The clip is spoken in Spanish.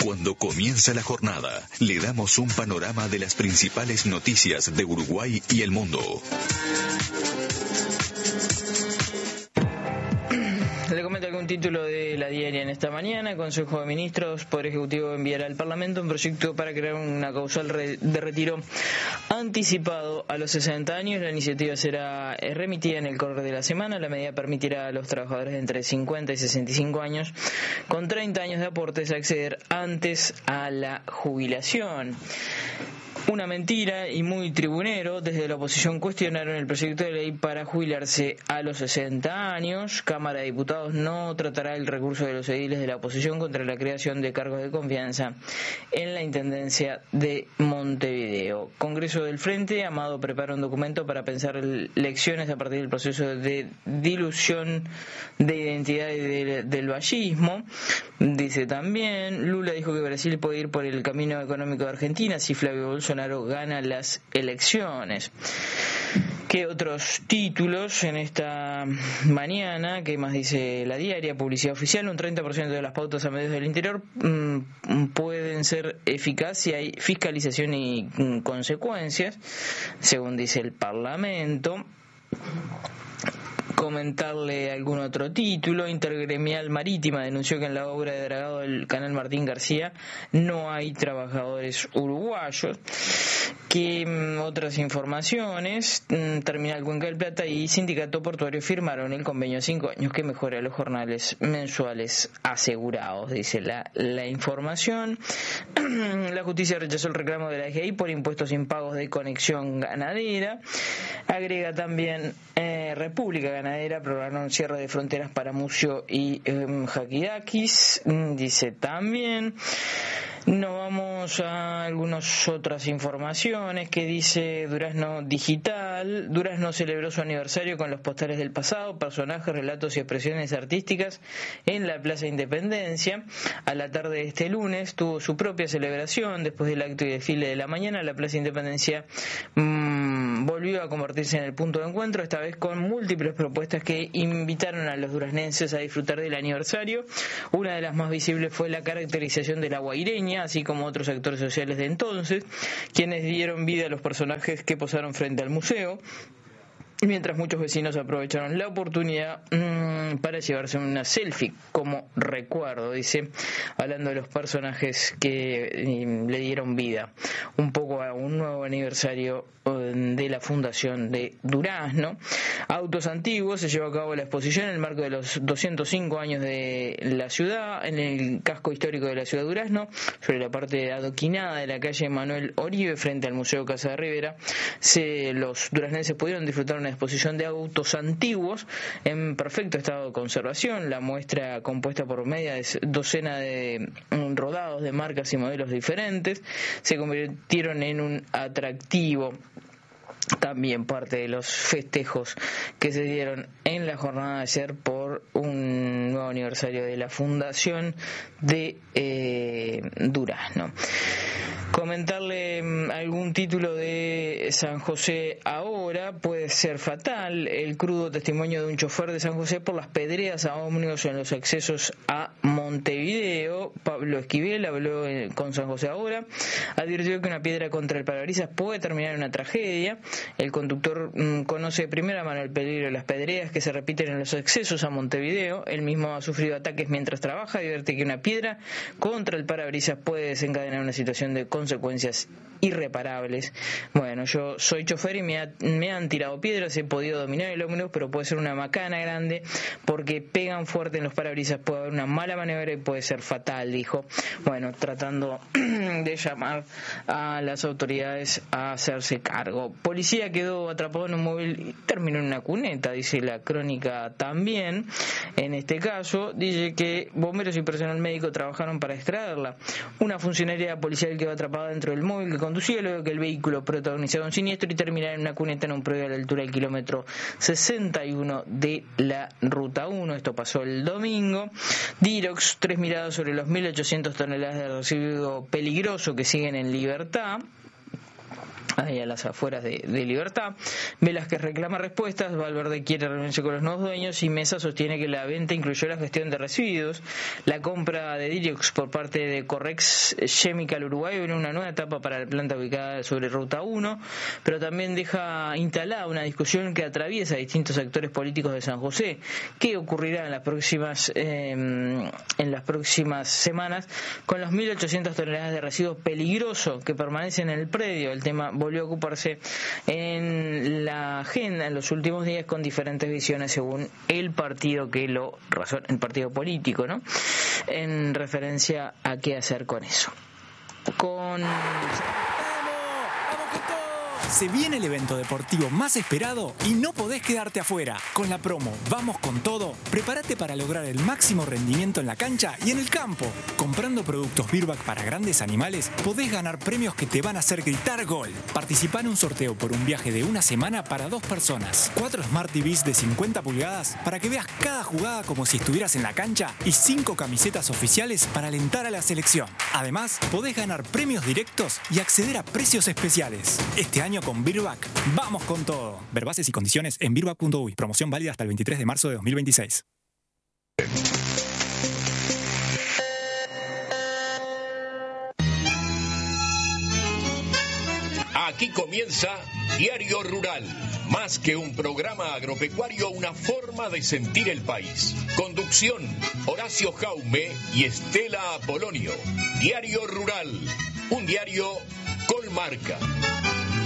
Cuando comienza la jornada, le damos un panorama de las principales noticias de Uruguay y el mundo. Le comento algún título de la diaria en esta mañana. Consejo de Ministros, Poder Ejecutivo enviará al Parlamento un proyecto para crear una causal de retiro anticipado a los 60 años. La iniciativa será remitida en el correr de la semana. La medida permitirá a los trabajadores de entre 50 y 65 años con 30 años de aportes acceder antes a la jubilación. Una mentira y muy tribunero. Desde la oposición cuestionaron el proyecto de ley para jubilarse a los 60 años. Cámara de Diputados no tratará el recurso de los ediles de la oposición contra la creación de cargos de confianza en la Intendencia de Montevideo. Congreso del Frente. Amado prepara un documento para pensar elecciones a partir del proceso de dilución de identidad del vallismo. Dice también, Lula dijo que Brasil puede ir por el camino económico de Argentina si Flavio Bolsonaro gana las elecciones. ¿Qué otros títulos en esta mañana? ¿Qué más dice la diaria? Publicidad oficial. Un 30% de las pautas a medios del interior pueden ser eficaces si hay fiscalización y consecuencias, según dice el Parlamento. Comentarle algún otro título. Intergremial Marítima denunció que en la obra de dragado del canal Martín García no hay trabajadores uruguayos. Que otras informaciones, Terminal Cuenca del Plata y Sindicato Portuario firmaron el convenio 5 años que mejora los jornales mensuales asegurados, dice la información. La justicia rechazó el reclamo de la DGI por impuestos impagos de conexión ganadera. Agrega también República Ganadera programaron cierre de fronteras para Mucio y Jaquidakis, dice también. Nos vamos a algunas otras informaciones que dice Durazno Digital. Durazno celebró su aniversario con los postales del pasado, personajes, relatos y expresiones artísticas en la Plaza Independencia. A la tarde de este lunes tuvo su propia celebración. Después del acto y desfile de la mañana, la Plaza Independencia volvió a convertirse en el punto de encuentro, esta vez con múltiples propuestas que invitaron a los duraznenses a disfrutar del aniversario. Una de las más visibles fue la caracterización de la guaireña, así como otros actores sociales de entonces, quienes dieron vida a los personajes que posaron frente al museo. Mientras muchos vecinos aprovecharon la oportunidad para llevarse una selfie como recuerdo, dice, hablando de los personajes que le dieron vida un poco a un nuevo aniversario de la fundación de Durazno. Autos antiguos. Se llevó a cabo la exposición en el marco de los 205 años de la ciudad en el casco histórico de la ciudad de Durazno, sobre la parte adoquinada de la calle Manuel Oribe frente al Museo Casa de Rivera. Los duraznenses pudieron disfrutar una exposición de autos antiguos en perfecto estado de conservación. La muestra, compuesta por media docena de rodados de marcas y modelos diferentes, se convirtieron en un atractivo. También parte de los festejos que se dieron en la jornada de ayer por un nuevo aniversario de la fundación de Durazno. Comentarle algún título de San José ahora. Puede ser fatal el crudo testimonio de un chofer de San José por las pedreas a ómnibus en los accesos a Montevideo. Pablo Esquivel habló con San José ahora. Advirtió que una piedra contra el parabrisas puede terminar en una tragedia. El conductor conoce de primera mano el peligro de las pedreas que se repiten en los accesos a Montevideo. Él mismo ha sufrido ataques mientras trabaja. Advierte que una piedra contra el parabrisas puede desencadenar una situación de consecuencias irreparables. Bueno, yo soy chofer y me han tirado piedras, he podido dominar el ómnibus, pero puede ser una macana grande porque pegan fuerte en los parabrisas, puede haber una mala maniobra y puede ser fatal, dijo. Bueno, tratando de llamar a las autoridades a hacerse cargo. Policía quedó atrapado en un móvil y terminó en una cuneta, dice la crónica también. En este caso, dice que bomberos y personal médico trabajaron para extraerla. Una funcionaria policial quedó atrapada dentro del móvil que conducía luego que el vehículo protagonizara un siniestro y terminara en una cuneta en un predio a la altura del kilómetro 61 de la Ruta 1. Esto pasó el domingo. Dirox, 3 miradas sobre los 1.800 toneladas de residuo peligroso que siguen en libertad. ahí a las afueras de Libertad. Velázquez reclama respuestas, Valverde quiere reunirse con los nuevos dueños y Mesa sostiene que la venta incluyó la gestión de residuos. La compra de Diriox por parte de Correx Chemical Uruguay en una nueva etapa para la planta ubicada sobre Ruta 1, pero también deja instalada una discusión que atraviesa distintos sectores políticos de San José. ¿Qué ocurrirá en las próximas semanas con los 1.800 toneladas de residuos peligrosos que permanecen en el predio? El tema volvió a ocuparse en la agenda en los últimos días con diferentes visiones según el partido que lo razona, el partido político, ¿no? En referencia a qué hacer con eso. Se viene el evento deportivo más esperado y no podés quedarte afuera. Con la promo Vamos con Todo, prepárate para lograr el máximo rendimiento en la cancha y en el campo. Comprando productos Virbac para grandes animales, podés ganar premios que te van a hacer gritar gol. Participá en un sorteo por un viaje de una semana para 2 personas, 4 Smart TVs de 50 pulgadas para que veas cada jugada como si estuvieras en la cancha y 5 camisetas oficiales para alentar a la selección. Además, podés ganar premios directos y acceder a precios especiales. Este año con Virbac, vamos con todo. Ver bases y condiciones en virbac.uy. Promoción válida hasta el 23 de marzo de 2026. Aquí comienza Diario Rural. Más que un programa agropecuario, una forma de sentir el país. Conducción, Horacio Jaume y Estela Apolonio. Diario Rural, un diario con marca.